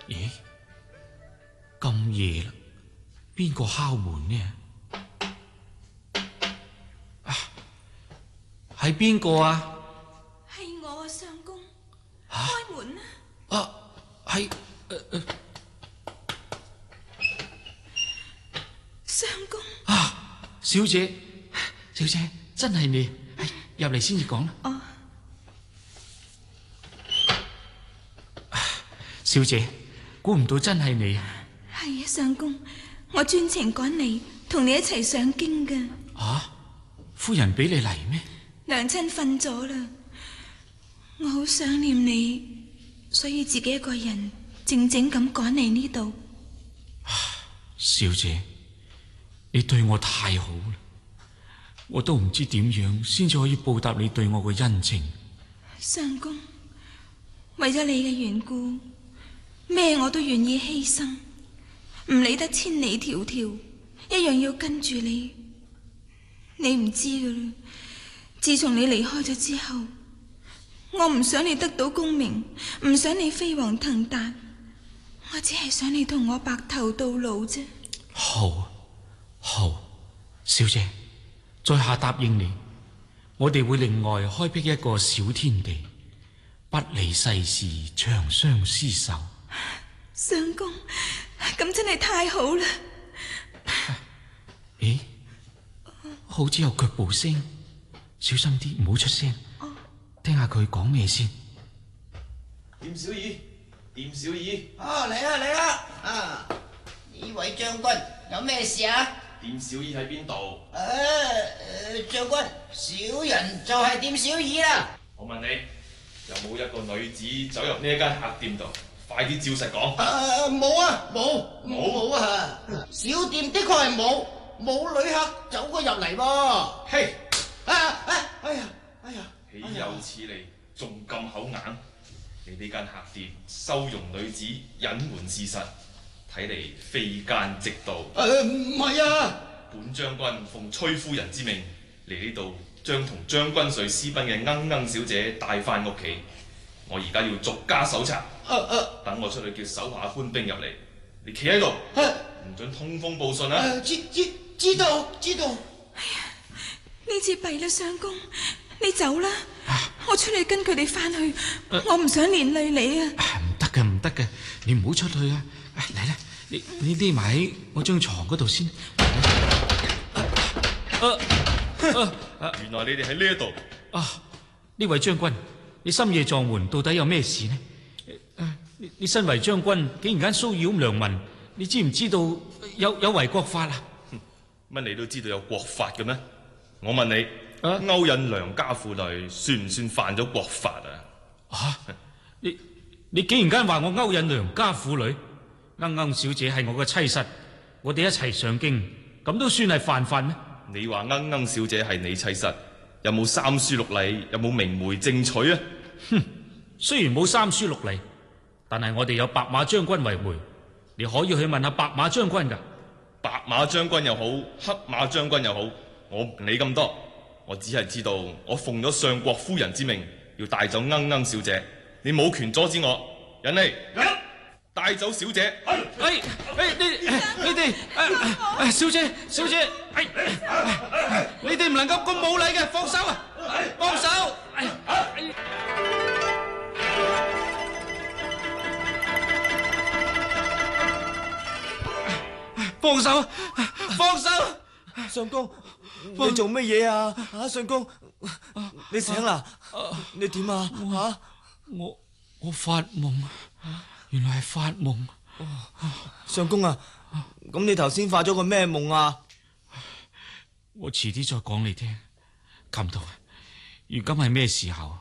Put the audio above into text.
咦，咁夜啦，邊個敲門呢？係邊個啊？ 係我啊，相公，開門啊！ 係相公小姐，小姐，真係你，入嚟先至講啦。小姐，估唔到真係你。 係啊，相公，我專程趕嚟同你一齊上京㗎。 夫人俾你嚟咩？ 娘親瞓咗啦，我好想念你，所以自己一個人靜靜咁趕嚟呢度。 小姐，你對我太好啦，我都唔知點樣先至可以報答你對我嘅恩情。 相公，為咗你嘅緣故，咩我都願意犧牲，唔理得千里迢迢，一樣要跟住你。你唔知噶啦，自從你離開咗之後，我唔想你得到功名，唔想你飛黃騰達，我只係想你同我白頭到老啫。 好，小姐，在下答應你，我哋會另外開闢一個小天地，不離世事，長相廝守。 相公，咁真係太好啦！ 咦，好似有腳步聲，小心啲，唔好出聲。聽下佢講咩先。 店小二， 嚟啦！呢位將軍有咩事啊？ 店小二喺邊度？ 將軍，小人就係店小二啦。 我問你，有冇一個女子走入呢一間客店度？快啲照實講。 冇啊！小店的確係冇旅客走過入嚟噃。 嘿！ 哎呀！ 豈有此理，仲咁口硬！你呢間客店收容女子，隱瞞事實，睇嚟非奸即盜。 唔係啊！ 本將軍奉崔夫人之命嚟呢度，將同將軍瑞私奔嘅鶯小姐帶翻屋企。我而家要逐家搜查。等我出去叫手下官兵入嚟，你企喺度，唔准通風報信啊！ 知道。 哎呀，呢次弊啦，相公，你走啦，我出去跟佢哋翻去，我唔想連累你啊！ 唔得嘅，你唔好出去啊！嚟啦，你匿埋喺我張床嗰度先。 原來你哋喺呢一度。 呢位將軍，你深夜撞門，到底有咩事呢？你身為將軍，竟然間騷擾良民，你知唔知道有違國法啊？ 乜你都知道有國法嘅咩？我問你，勾引良家婦女算唔算犯咗國法啊？ 你竟然間話我勾引良家婦女？鶯小姐係我嘅妻室，我哋一齊上京，咁都算係犯法咩？ 你話鶯小姐係你妻室，有冇三書六禮？有冇明媒正娶啊？ 雖然冇三書六禮，但係我哋有白馬將軍為媒，你可以去問下白馬將軍噶。 白馬將軍又好，黑馬將軍又好，我唔理咁多，我只係知道我奉咗相國夫人之命，要帶走鶯小姐，你冇權阻止我。人嚟，帶走小姐。 你哋，小姐，你哋唔能夠咁冇禮嘅，放手啊！放手！放手！ 相公，你做乜嘢啊？相公，你醒啦？你點啊？ 我發夢，原來係發夢。 相公啊，咁你頭先發咗個咩夢啊？ 我遲啲再講你聽。琴童，如今係咩時候？